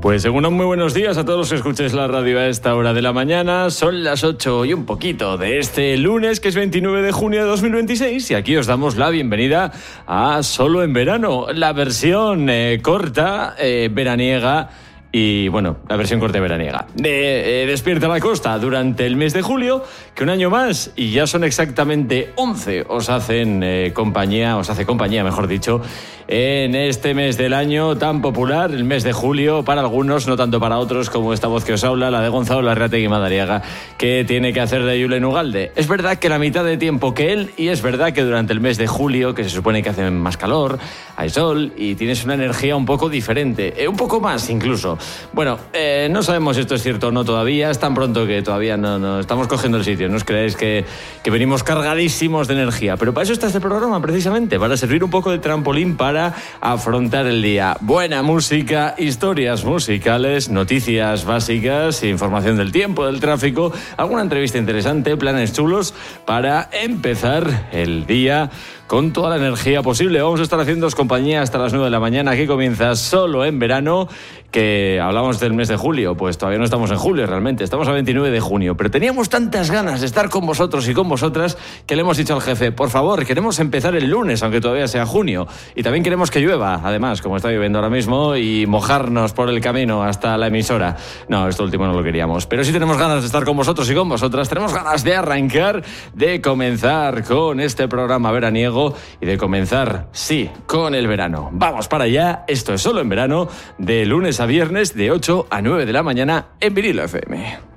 Pues según muy buenos días a todos los que escuchéis la radio a esta hora de la mañana. Son las 8 y un poquito de este lunes, que es 29 de junio de 2026, y aquí os damos la bienvenida a Solo en Verano, la versión corta, veraniega. Y bueno, la versión corta veraniega de Despierta la Costa durante el mes de julio, que un año más, y ya son exactamente 11, os hace compañía, mejor dicho, en este mes del año tan popular, el mes de julio, para algunos, no tanto para otros, como esta voz que os habla, la de Gonzalo Larrategui Madariaga, que tiene que hacer de Julen Ugalde. Es verdad que la mitad de tiempo que él, y es verdad que durante el mes de julio, que se supone que hace más calor, hay sol, y tienes una energía un poco diferente, un poco más incluso. Bueno, no sabemos si esto es cierto o no todavía, es tan pronto que todavía no estamos cogiendo el sitio, no os creáis que venimos cargadísimos de energía, pero para eso está este programa precisamente, para servir un poco de trampolín para afrontar el día. Buena música, historias musicales, noticias básicas, información del tiempo, del tráfico, alguna entrevista interesante, planes chulos para empezar el día con toda la energía posible. Vamos a estar haciendo compañía hasta las 9 de la mañana, que comienza Solo en Verano, que hablamos del mes de julio. Pues todavía no estamos en julio realmente, estamos a 29 de junio, pero teníamos tantas ganas de estar con vosotros y con vosotras que le hemos dicho al jefe, por favor, queremos empezar el lunes, aunque todavía sea junio, y también queremos que llueva, además, como está lloviendo ahora mismo, y mojarnos por el camino hasta la emisora. No, esto último no lo queríamos, pero sí tenemos ganas de estar con vosotros y con vosotras, tenemos ganas de arrancar, de comenzar con este programa veraniego y de comenzar, sí, con el verano. Vamos para allá, esto es Solo en Verano, de lunes a viernes, de 8 a 9 de la mañana en Vinilo FM.